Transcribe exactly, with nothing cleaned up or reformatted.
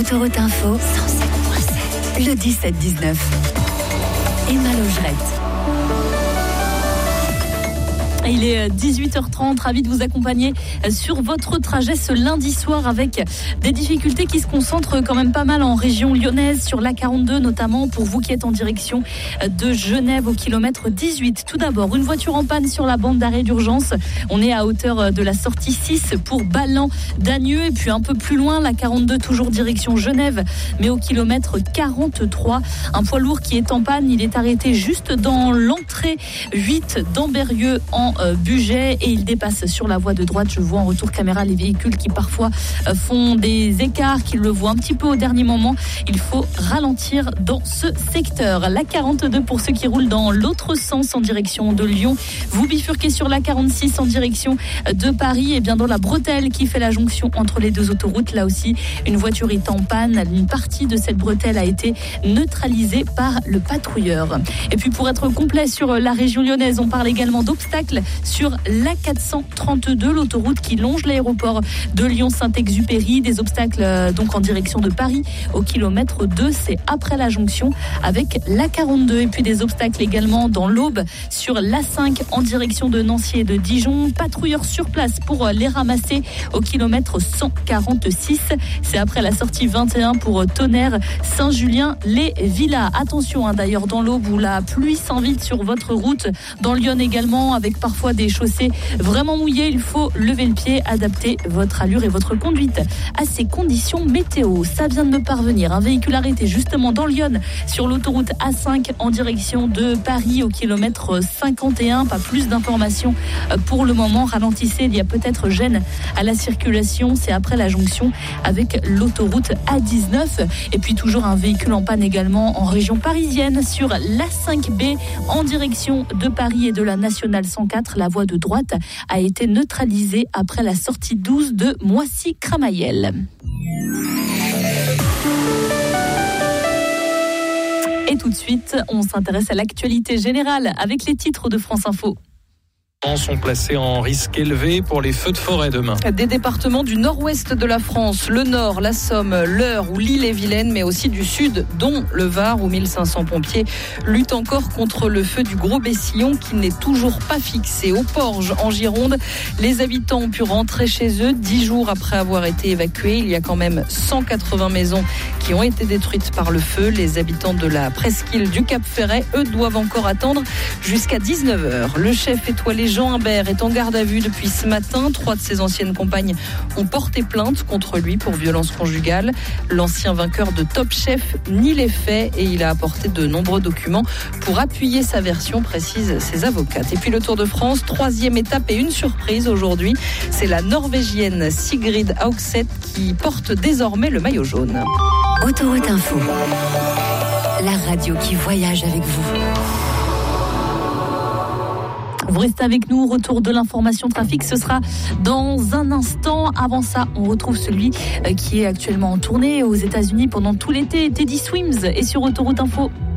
Autoroute Info, cent sept virgule sept. Le dix-sept dix-neuf. Emma Logerette. Il est dix-huit heures trente, ravi de vous accompagner sur votre trajet ce lundi soir avec des difficultés qui se concentrent quand même pas mal en région lyonnaise, sur l'A quarante-deux notamment pour vous qui êtes en direction de Genève au kilomètre dix-huit. Tout d'abord, une voiture en panne sur la bande d'arrêt d'urgence. On est à hauteur de la sortie six pour Ballan-Dagneux et puis un peu plus loin, l'A quarante-deux toujours direction Genève, mais au kilomètre quarante-trois. Un poids lourd qui est en panne, il est arrêté juste dans l'entrée huit d'Ambérieux en Bugey et il dépasse sur la voie de droite. Je vois en retour caméra les véhicules qui parfois font des écarts, qui le voient un petit peu au dernier moment. Il faut ralentir dans ce secteur. La quarante-deux pour ceux qui roulent dans l'autre sens en direction de Lyon. Vous bifurquez sur la quarante-six en direction de Paris et bien dans la bretelle qui fait la jonction entre les deux autoroutes. Là aussi, une voiture est en panne. Une partie de cette bretelle a été neutralisée par le patrouilleur. Et puis pour être complet sur la région lyonnaise, on parle également d'obstacles sur l'A quatre cent trente-deux, l'autoroute qui longe l'aéroport de Lyon-Saint-Exupéry. Des obstacles euh, donc en direction de Paris au kilomètre deux, c'est après la jonction avec l'A quarante-deux. Et puis des obstacles également dans l'Aube sur l'A cinq en direction de Nancy et de Dijon. Patrouilleurs sur place pour les ramasser au kilomètre cent quarante-six. C'est après la sortie vingt et un pour Tonnerre, Saint-Julien-les-Villas. Attention hein, d'ailleurs dans l'Aube où la pluie s'invite sur votre route. Dans Lyon également, avec parfois des chaussées vraiment mouillées, il faut lever le pied, adapter votre allure et votre conduite à ces conditions météo. Ça vient de me parvenir, un véhicule arrêté justement dans Lyon sur l'autoroute A cinq en direction de Paris au kilomètre cinquante et un. Pas plus d'informations pour le moment. Ralentissez, il y a peut-être gêne à la circulation, c'est après la jonction avec l'autoroute A dix-neuf. Et puis toujours un véhicule en panne également en région parisienne sur l'A cinq B en direction de Paris et de la nationale cent quatre. La voie de droite a été neutralisée après la sortie douze de Moissy-Cramayel. Et tout de suite, on s'intéresse à l'actualité générale avec les titres de France Info. Sont placés en risque élevé pour les feux de forêt demain. Des départements du nord-ouest de la France, le Nord, la Somme, l'Eure ou l'Ille-et-Vilaine, mais aussi du sud, dont le Var, où mille cinq cents pompiers luttent encore contre le feu du Gros Bessillon qui n'est toujours pas fixé. Au Porge, en Gironde, les habitants ont pu rentrer chez eux dix jours après avoir été évacués. Il y a quand même cent quatre-vingts maisons qui ont été détruites par le feu. Les habitants de la presqu'île du Cap-Ferret, eux, doivent encore attendre jusqu'à dix-neuf heures. Le chef étoilé Jean Imbert est en garde à vue depuis ce matin. Trois de ses anciennes compagnes ont porté plainte contre lui pour violence conjugale. L'ancien vainqueur de Top Chef nie les faits et il a apporté de nombreux documents pour appuyer sa version, précisent ses avocates. Et puis le Tour de France, troisième étape et une surprise aujourd'hui. C'est la Norvégienne Sigrid Haugseth qui porte désormais le maillot jaune. Autoroute Info, la radio qui voyage avec vous. Vous restez avec nous, retour de l'information trafic, ce sera dans un instant. Avant ça, on retrouve celui qui est actuellement en tournée aux États-Unis pendant tout l'été, Teddy Swims, et sur Autoroute Info.